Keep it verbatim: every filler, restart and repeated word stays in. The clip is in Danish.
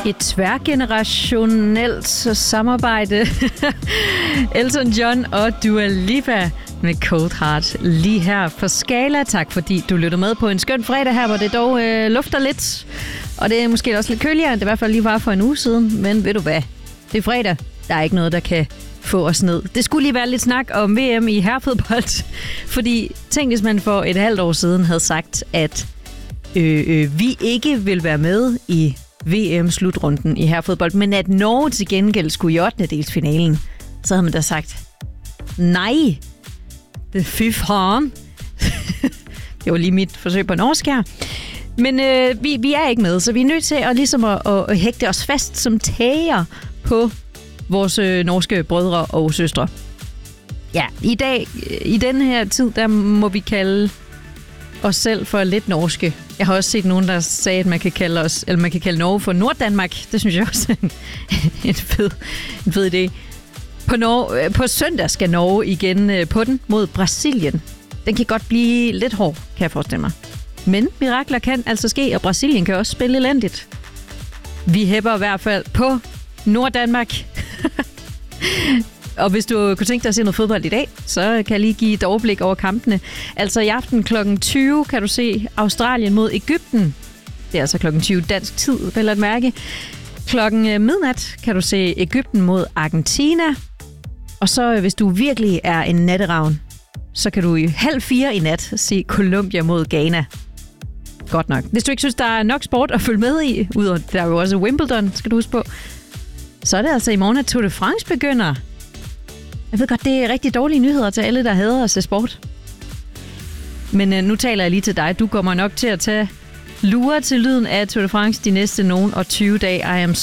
Et tværgenerationelt samarbejde. Elton John og Dua Lipa med Cold Heart lige her på Skala. Tak fordi du lytter med på en skøn fredag her, hvor det dog øh, lufter lidt. Og det er måske også lidt køligere, end det i hvert fald lige var for en uge siden. Men ved du hvad? Det er fredag. Der er ikke noget, der kan få os ned. Det skulle lige være lidt snak om V M i herrefodbold. Fordi tænk, hvis man for et halvt år siden havde sagt, at øh, øh, vi ikke vil være med i V M-slutrunden i herrefodbold, men at Norge til gengæld skulle i ottendedelsfinalen, så havde man da sagt, nej, det er fy fan. Det var lige mit forsøg på norsk her. Men øh, vi, vi er ikke med, så vi er nødt til at, ligesom at, at hægte os fast som tager på vores øh, norske brødre og søstre. Ja, i dag, i denne her tid, der må vi kalde os selv for lidt norske. Jeg har også set nogen, der sagde, at man kan kalde os, eller man kan kalde Norge for Norddanmark. Det synes jeg også er en, en, fed, en fed idé. På, Norge, på søndag skal Norge igen på den mod Brasilien. Den kan godt blive lidt hård, kan jeg forestille mig. Men mirakler kan altså ske, og Brasilien kan også spille elendigt. Vi hæpper i hvert fald på Norddanmark. Og hvis du kunne tænke dig at se noget fodbold i dag, så kan jeg lige give et overblik over kampene. Altså i aften klokken tyve kan du se Australien mod Egypten. Det er altså klokken tyve dansk tid, vel at mærke. Klokken midnat kan du se Egypten mod Argentina. Og så hvis du virkelig er en natteravn, så kan du i halv fire i nat se Colombia mod Ghana. Godt nok. Hvis du ikke synes, der er nok sport at følge med i, udover der er jo også Wimbledon, skal du huske på, så er det altså i morgen, at Tour de France begynder. Jeg ved godt, det er rigtig dårlige nyheder til alle, der hader at se sport. Men øh, nu taler jeg lige til dig. Du kommer nok til at tage lure til lyden af Tour de France de næste nogen og tyve dage. I am